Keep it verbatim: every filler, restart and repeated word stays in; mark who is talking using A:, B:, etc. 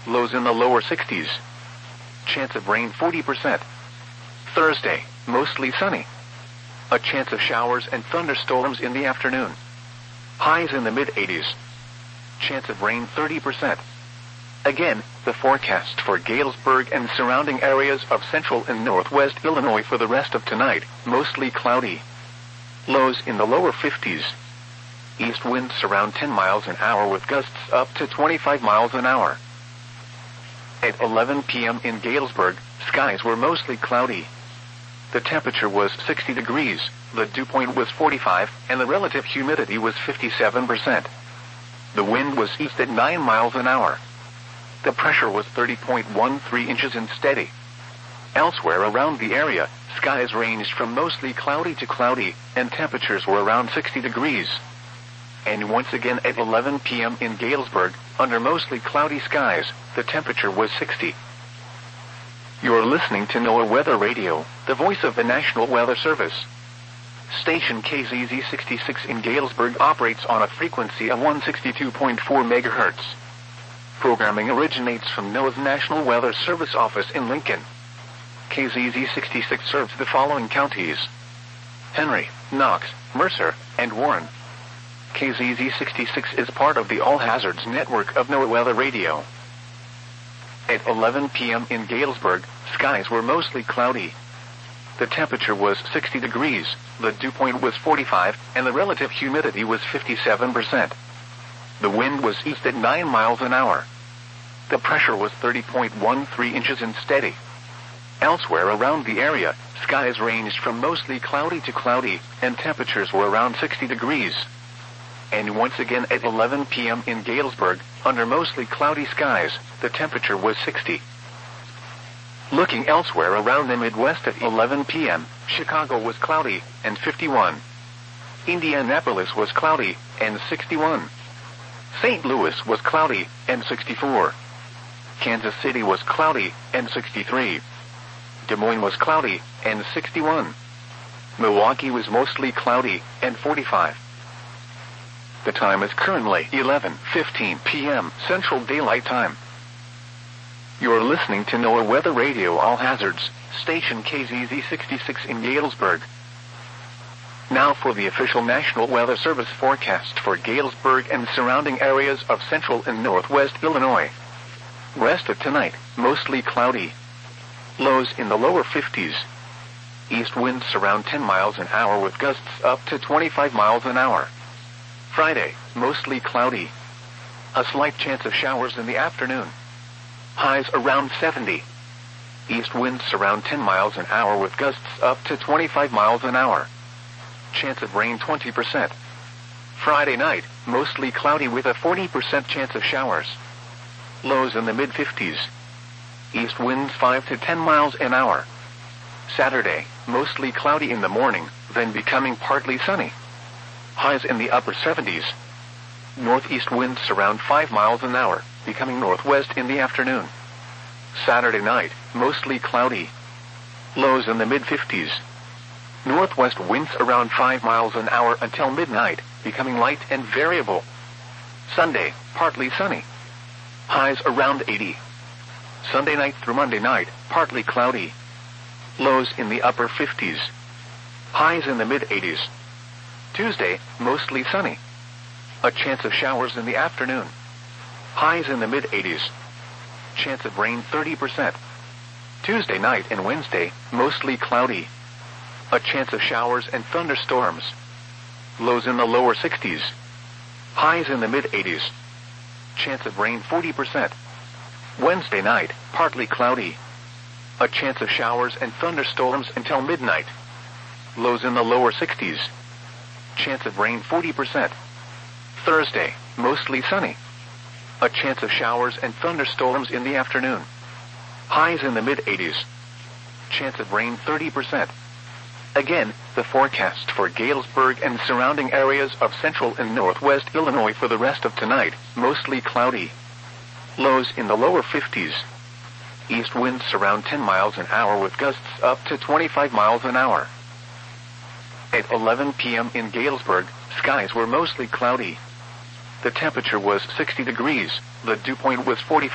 A: lows in the lower sixties. Chance of rain forty percent. Thursday, mostly sunny. A chance of showers and thunderstorms in the afternoon. Highs in the mid-eighties. Chance of rain thirty percent. Again, the forecast for Galesburg and surrounding areas of central and northwest Illinois for the rest of tonight, mostly cloudy. Lows in the lower fifties. East winds around ten miles an hour with gusts up to twenty-five miles an hour. At eleven p.m. in Galesburg, skies were mostly cloudy. The temperature was sixty degrees, the dew point was forty-five, and the relative humidity was fifty-seven percent. The wind was east at nine miles an hour. The pressure was thirty point one three inches and steady. Elsewhere around the area, skies ranged from mostly cloudy to cloudy, and temperatures were around sixty degrees. And once again at eleven p.m. in Galesburg, under mostly cloudy skies, the temperature was sixty. You're listening to NOAA Weather Radio, the voice of the National Weather Service. Station K Z Z sixty-six in Galesburg operates on a frequency of one sixty-two point four megahertz. Programming originates from NOAA's National Weather Service office in Lincoln. K Z Z sixty-six serves the following counties: Henry, Knox, Mercer, and Warren. K Z Z sixty-six is part of the All Hazards network of NOAA Weather Radio. At eleven p.m. in Galesburg, skies were mostly cloudy. The temperature was sixty degrees, the dew point was forty-five, and the relative humidity was fifty-seven percent. The wind was east at nine miles an hour. The pressure was thirty point one three inches and steady. Elsewhere around the area, skies ranged from mostly cloudy to cloudy, and temperatures were around sixty degrees. And once again at eleven p.m. in Galesburg, under mostly cloudy skies, the temperature was sixty. Looking elsewhere around the Midwest at eleven p.m., Chicago was cloudy, and fifty-one. Indianapolis was cloudy, and sixty-one. Saint Louis was cloudy, and sixty-four. Kansas City was cloudy, and sixty-three. Des Moines was cloudy, and sixty-one. Milwaukee was mostly cloudy, and forty-five. The time is currently eleven fifteen p.m. Central Daylight Time. You're listening to NOAA Weather Radio All Hazards, station K Z Z sixty-six in Galesburg. Now for the official National Weather Service forecast for Galesburg and surrounding areas of central and northwest Illinois. Rest of tonight, mostly cloudy. Lows in the lower fifties. East winds around ten miles an hour with gusts up to twenty-five miles an hour. Friday, mostly cloudy. A slight chance of showers in the afternoon. Highs around seventy. East winds around ten miles an hour with gusts up to twenty-five miles an hour. Chance of rain twenty percent. Friday night, mostly cloudy with a forty percent chance of showers. Lows in the mid-fifties. East winds five to ten miles an hour. Saturday, mostly cloudy in the morning, then becoming partly sunny. Highs in the upper seventies. Northeast winds around five miles an hour, becoming northwest in the afternoon. Saturday night, mostly cloudy. Lows in the mid-fifties. Northwest winds around five miles an hour until midnight, becoming light and variable. Sunday, partly sunny. Highs around eighty. Sunday night through Monday night, partly cloudy. Lows in the upper fifties. Highs in the mid-eighties. Tuesday, mostly sunny. A chance of showers in the afternoon. Highs in the mid-eighties. Chance of rain thirty percent. Tuesday night and Wednesday, mostly cloudy. A chance of showers and thunderstorms. Lows in the lower sixties. Highs in the mid-eighties. Chance of rain forty percent. Wednesday night, partly cloudy. A chance of showers and thunderstorms until midnight. Lows in the lower sixties. Chance of rain forty percent. Thursday, mostly sunny. A chance of showers and thunderstorms in the afternoon. Highs in the mid-eighties. Chance of rain thirty percent. Again, the forecast for Galesburg and surrounding areas of central and northwest Illinois for the rest of tonight, mostly cloudy. Lows in the lower fifties. East winds around ten miles an hour with gusts up to twenty-five miles an hour. At eleven p.m. in Galesburg, skies were mostly cloudy. The temperature was sixty degrees, the dew point was forty-five.